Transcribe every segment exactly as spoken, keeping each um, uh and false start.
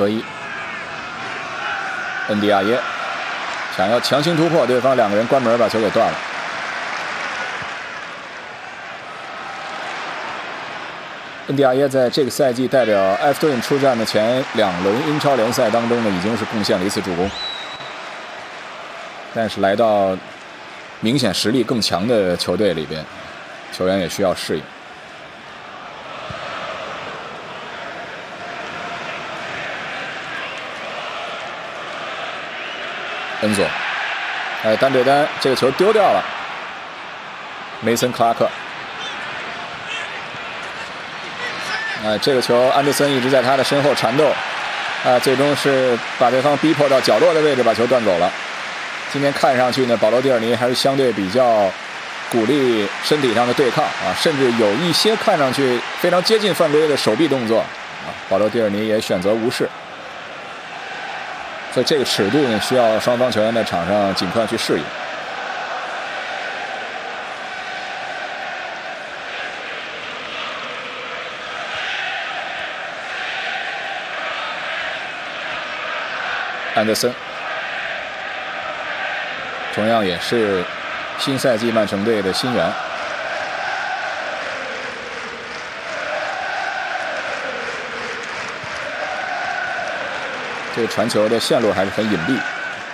合一。恩迪亚耶想要强行突破，对方两个人关门把球给断了。恩迪亚耶在这个赛季代表埃弗顿出战的前两轮英超联赛当中呢，已经是贡献了一次助攻，但是来到明显实力更强的球队里边，球员也需要适应。恩佐，哎，单对单，这个球丢掉了。梅森·克拉克，哎，这个球安德森一直在他的身后缠斗，啊，最终是把对方逼迫到角落的位置，把球断走了。今天看上去呢，保罗·蒂尔尼还是相对比较鼓励身体上的对抗啊，甚至有一些看上去非常接近犯规的手臂动作啊，保罗·蒂尔尼也选择无视。所以这个尺度呢，需要双方球员在场上尽快去适应。安德森同样也是新赛季曼城队的新援。这个传球的线路还是很隐蔽。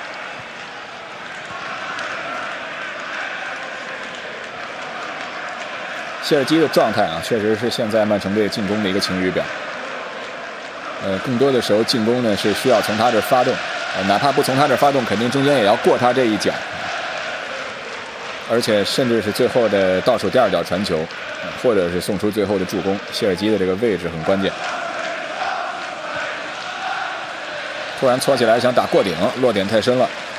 谢尔基的状态啊，确实是现在曼城队进攻的一个晴雨表。呃，更多的时候进攻呢是需要从他这发动，呃，哪怕不从他这发动，肯定中间也要过他这一脚，而且甚至是最后的倒数第二脚传球，呃、或者是送出最后的助攻。谢尔基的这个位置很关键。突然搓起来想打过顶，落点太深了。